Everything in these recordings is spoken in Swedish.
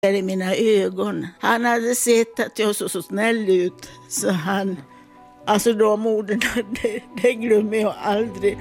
i mina ögon. Han hade sett att jag såg så snäll ut. Så han, alltså de orden, det glömmer jag aldrig.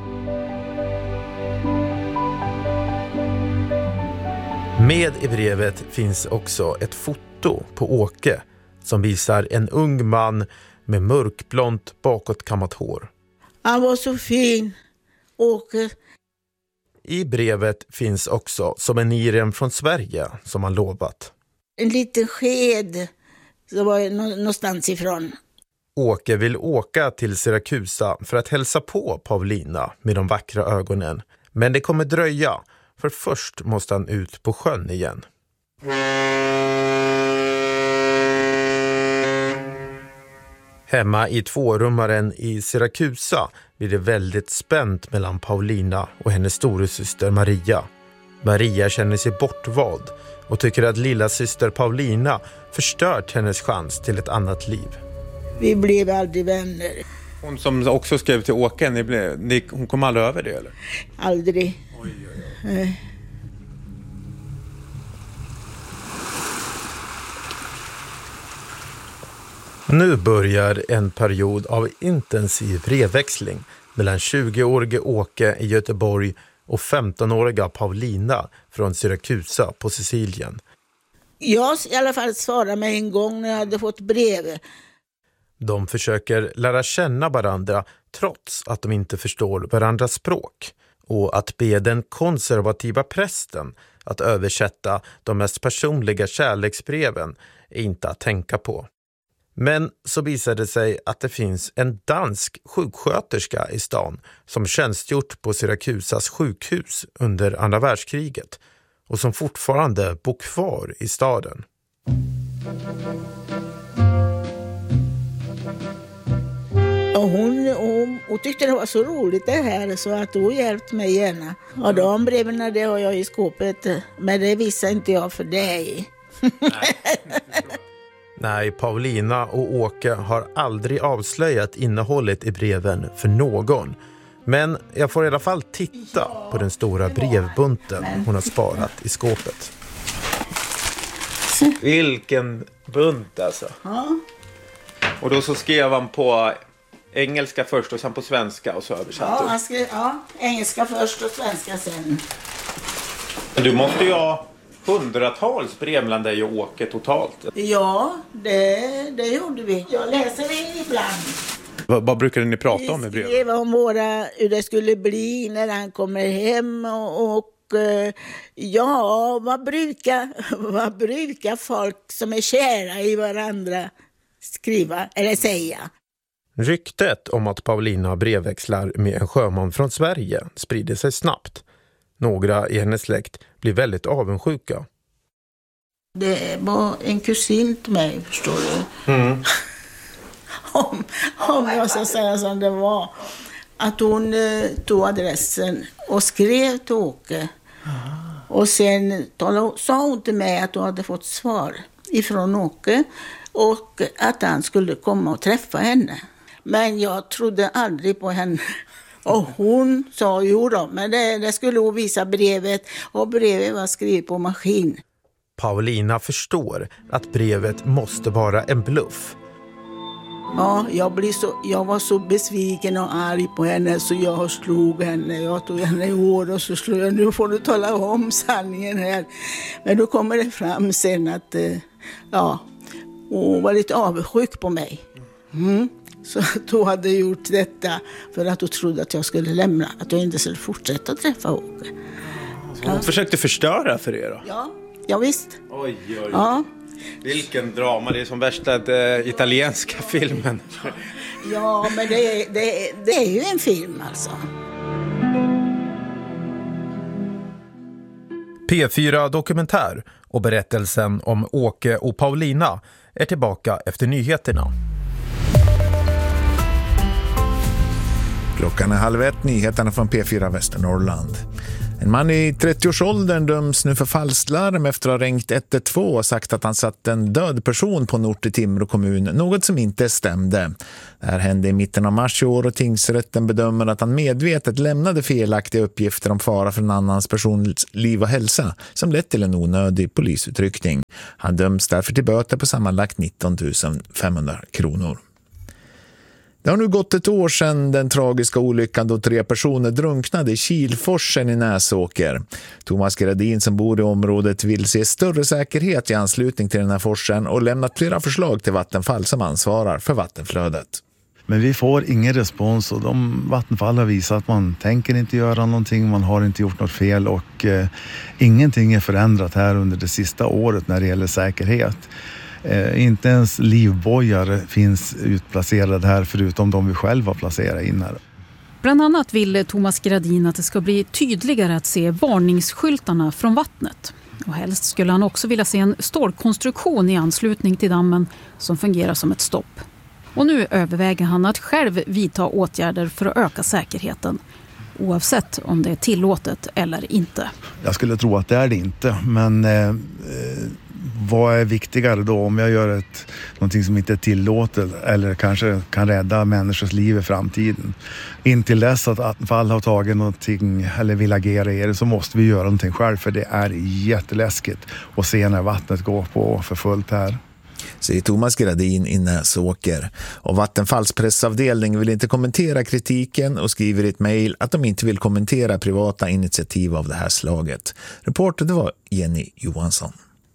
Med i brevet finns också ett foto på Åke som visar en ung man med mörkblont bakåtkammat hår. Han var så fin, Åke. I brevet finns också souveniren från Sverige som han lovat. En liten sked, så var jag någonstans ifrån. Åke vill åka till Siracusa för att hälsa på Paulina med de vackra ögonen. Men det kommer dröja, för först måste han ut på sjön igen. Hemma i tvårummaren i Siracusa blir det väldigt spänt mellan Paulina och hennes storasyster Maria. Maria känner sig bortvald och tycker att lilla syster Paulina förstört hennes chans till ett annat liv. Vi blev aldrig vänner. Hon som också skrev till Åke, hon kom aldrig över det eller? Aldrig. Oj, oj, oj. Nu börjar en period av intensiv brevväxling mellan 20-årige Åke i Göteborg och 15-åriga Paulina från Siracusa på Sicilien. Jag i alla fall svarade mig en gång när jag hade fått brev. De försöker lära känna varandra trots att de inte förstår varandras språk. Och att be den konservativa prästen att översätta de mest personliga kärleksbreven är inte att tänka på. Men så visade det sig att det finns en dansk sjuksköterska i stan som tjänstgjort på Siracusas sjukhus under andra världskriget och som fortfarande bor kvar i staden. Och hon tyckte det var så roligt det här så att hon hjälpte mig gärna. Och de breven det har jag i skåpet, men det visar inte jag för dig. Nej, Paulina och Åke har aldrig avslöjat innehållet i breven för någon. Men jag får i alla fall titta på den stora brevbunten hon har sparat i skåpet. Vilken bunt alltså. Ja. Och då så skrev han på engelska först och sen på svenska och så översatte. Ja, han skrev engelska först och svenska sen. Du måste ju ha hundratals brev mellan dig och Åke totalt. Ja, det gjorde vi. Jag läser det ibland. Vad brukade ni prata om i brev? Vi skrev om hur det skulle bli när han kommer hem och ja, vad brukar folk som är kära i varandra skriva eller säga? Ryktet om att Paulina brevväxlar med en sjöman från Sverige sprider sig snabbt. Några i hennes släkt blir väldigt avundsjuka. Det var en kusin till mig, förstår du. Mm. om jag ska säga som det var. Att hon tog adressen och skrev till Åke. Och sen sa hon till mig att hon hade fått svar ifrån Åke. Och att han skulle komma och träffa henne. Men jag trodde aldrig på henne. Och hon sa jo då, men det skulle hon visa brevet. Och brevet var skrivet på maskin. Paulina förstår att brevet måste vara en bluff. Ja, jag var så besviken och arg på henne så jag slog henne. Jag tog henne i hår och så slog jag. Nu får du tala om sanningen här. Men då kommer det fram sen att hon var lite avundsjuk på mig. Så att hon hade gjort detta för att hon trodde att jag skulle lämna. Att jag inte skulle fortsätta att träffa Åke. Hon försökte förstöra för er då? Ja visst. Oj. Ja. Vilken drama, det är som värsta italienska filmen. Ja, men det är ju en film alltså. P4 Dokumentär och berättelsen om Åke och Paulina är tillbaka efter nyheterna. Klockan är 12:30, nyheterna från P4 Västernorrland. En man i 30-årsåldern döms nu för falsklarm efter att ha ringt 112 och sagt att han satt en död person på en ort i Timrå kommun, något som inte stämde. Det här hände i mitten av mars i år och tingsrätten bedömer att han medvetet lämnade felaktiga uppgifter om fara för en annans persons liv och hälsa som lett till en onödig polisutryckning. Han döms därför till böter på sammanlagt 19 500 kronor. Det har nu gått ett år sedan den tragiska olyckan då 3 personer drunknade i Kilforsen i Näsåker. Thomas Gradin som bor i området vill se större säkerhet i anslutning till den här forsen och lämnat flera förslag till Vattenfall som ansvarar för vattenflödet. Men vi får ingen respons och Vattenfall har visat att man tänker inte göra någonting, man har inte gjort något fel och ingenting är förändrat här under det sista året när det gäller säkerhet. Inte ens livbojar finns utplacerade här förutom de vi själva placerar in här. Bland annat vill Thomas Gradin att det ska bli tydligare att se varningsskyltarna från vattnet. Och helst skulle han också vilja se en stålkonstruktion i anslutning till dammen som fungerar som ett stopp. Och nu överväger han att själv vidta åtgärder för att öka säkerheten, oavsett om det är tillåtet eller inte. Jag skulle tro att det är det inte, men vad är viktigare då om jag gör någonting som inte är tillåtet eller kanske kan rädda människors liv i framtiden? Intill dess att Vattenfall har tagit någonting eller vill agera i det så måste vi göra någonting själv, för det är jätteläskigt att se när vattnet går på för fullt här. Säger Thomas Gradin i Näsåker. Och Vattenfalls pressavdelning vill inte kommentera kritiken och skriver i ett mejl att de inte vill kommentera privata initiativ av det här slaget. Reporter var Jenny Johansson.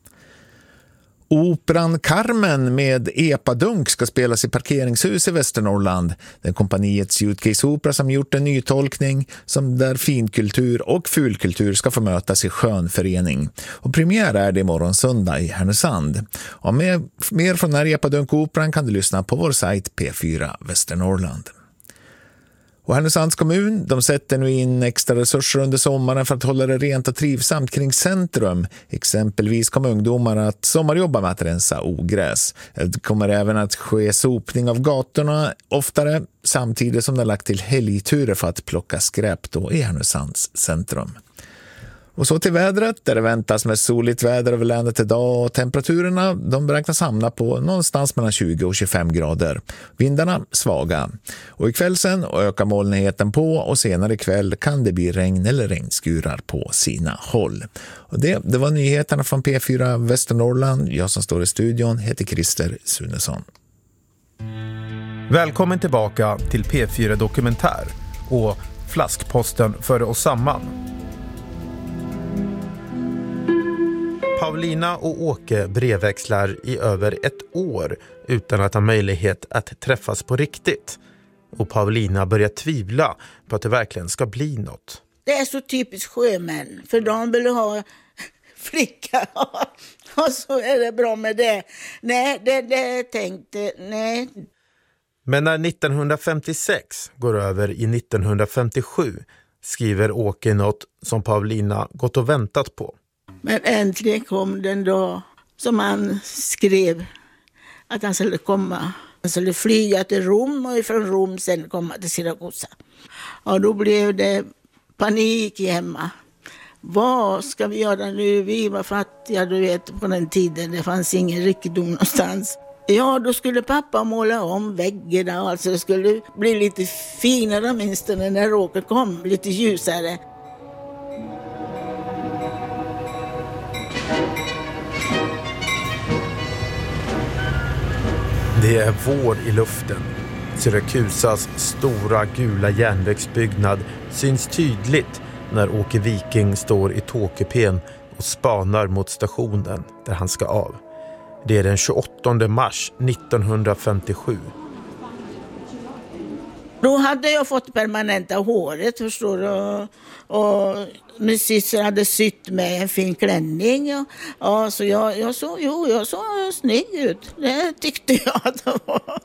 Operan Carmen med epadunk ska spelas i parkeringshus i Västernorrland. Den kompaniets Suitcase Opera som gjort en ny tolkning som där finkultur och fulkultur ska få mötas i skön förening. Och premiär är det imorgon söndag i Härnösand. Och mer från den här epadunk-operan kan du lyssna på vår sajt P4 Västernorrland. Och Härnösands kommun, de sätter nu in extra resurser under sommaren för att hålla det rent och trivsamt kring centrum. Exempelvis kommer ungdomar att sommarjobba med att rensa ogräs. Det kommer även att ske sopning av gatorna oftare, samtidigt som det lagt till helgturer för att plocka skräp då i Härnösands centrum. Och så till vädret, där det väntas med soligt väder över länet idag och temperaturerna de beräknas hamna på någonstans mellan 20 och 25 grader. Vindarna svaga. Och ikväll sen ökar molnigheten på och senare ikväll kan det bli regn eller regnskurar på sina håll. Och det var nyheterna från P4 Västernorrland. Jag som står i studion heter Christer Sunesson. Välkommen tillbaka till P4 Dokumentär och flaskposten för oss samman. Paulina och Åke brevväxlar i över ett år utan att ha möjlighet att träffas på riktigt. Och Paulina börjar tvivla på att det verkligen ska bli något. Det är så typiskt sjömän, för de vill ha flicka och så är det bra med det. Nej, det tänkte, nej. Men när 1956 går över i 1957 skriver Åke något som Paulina gått och väntat på. Men äntligen kom den dag som han skrev att han skulle komma. Han skulle flyga till Rom och från Rom sen komma till Siracusa. Och då blev det panik hemma. Vad ska vi göra nu? Vi var fattiga, du vet, på den tiden. Det fanns ingen rikedom någonstans. Ja, då skulle pappa måla om väggarna. Alltså det skulle bli lite finare minst när råket kom, lite ljusare. Det är vår i luften. Syracusas stora gula järnvägsbyggnad syns tydligt när Åke Viking står i tågkupén och spanar mot stationen där han ska av. Det är den 28 mars 1957. Då hade jag fått permanenta håret, förstår du. Och min syster hade sytt med en fin klänning. Ja, så jag såg snygg ut. Det tyckte jag att det var.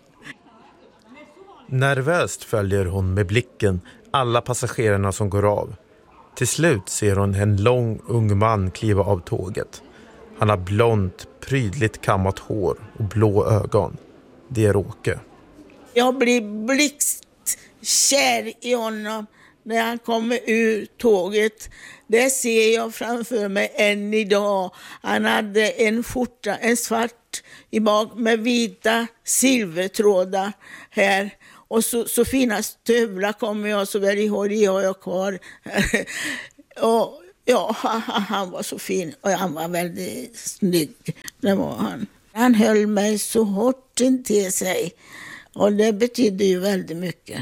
Nervöst följer hon med blicken alla passagerarna som går av. Till slut ser hon en lång ung man kliva av tåget. Han har blont, prydligt kammat hår och blå ögon. Det är Åke. Jag blir blixtkär i honom. när han kommer ur tåget. Det ser jag framför mig än idag. Han hade en skjorta, en svart i bak med vita silvertrådar här. Och så fina stövlar kommer jag så väl ihåg, det har jag kvar. Och ja, han var så fin och han var väldigt snygg. Det var han. Han höll mig så hårt intill sig och det betydde ju väldigt mycket.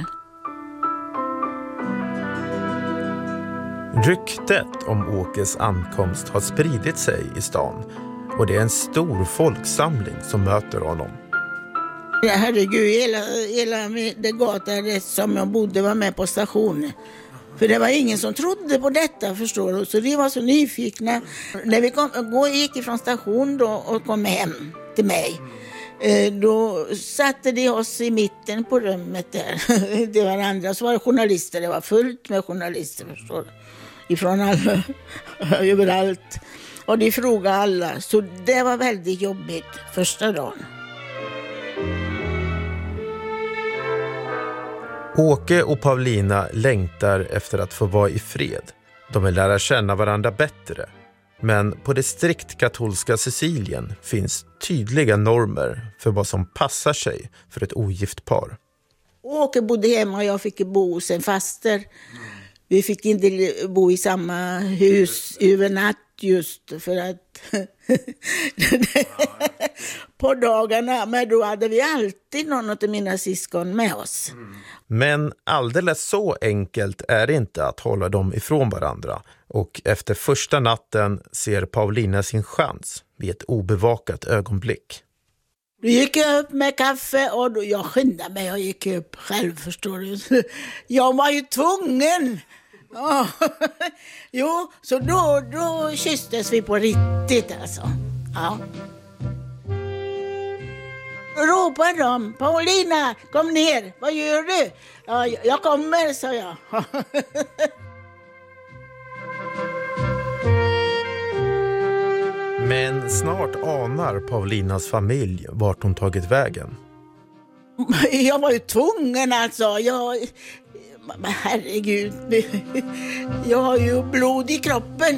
Ryktet om Åkes ankomst har spridit sig i stan och det är en stor folksamling som möter honom. Herregud, hela det gatan som jag bodde var med på stationen. För det var ingen som trodde på detta, förstår du. Så vi var så nyfikna. När vi gick ifrån station då och kom hem till mig, då satte de oss i mitten på rummet där. Det var andra, så var det journalister. Det var fullt med journalister, förstår du. Ifrån alla, överallt. Och de frågade alla. Så det var väldigt jobbigt första dagen. Åke och Paulina längtar efter att få vara i fred. De vill lära känna varandra bättre. Men på det strikt katolska Sicilien finns tydliga normer för vad som passar sig för ett ogift par. Åke bodde hemma och jag fick bo hos en faster. Vi fick inte bo i samma hus över natt just för att på dagarna, men då hade vi alltid någon av mina syskon med oss. Men alldeles så enkelt är det inte att hålla dem ifrån varandra. Och efter första natten ser Paulina sin chans vid ett obevakat ögonblick. Då gick jag upp med kaffe och jag skyndade mig och gick upp själv, förstår du. Jag var ju tvungen. Ja. Jo, så då kysstes vi på riktigt alltså. Ja. Ropade de, Paulina, kom ner, vad gör du? Ja, jag kommer, sa jag. Men snart anar Paulinas familj vart hon tagit vägen. Jag var ju tvungen alltså. Men herregud, jag har ju blod i kroppen.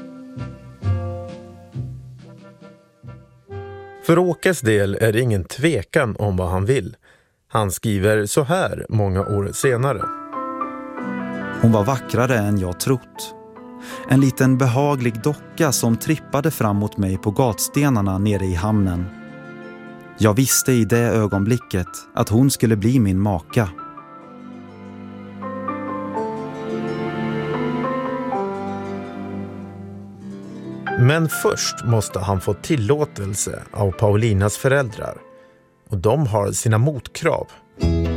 För Åkes del är det ingen tvekan om vad han vill. Han skriver så här många år senare. Hon var vackrare än jag trott. En liten behaglig docka som trippade fram mot mig på gatstenarna nere i hamnen. Jag visste i det ögonblicket att hon skulle bli min maka. Men först måste han få tillåtelse av Paulinas föräldrar. Och de har sina motkrav.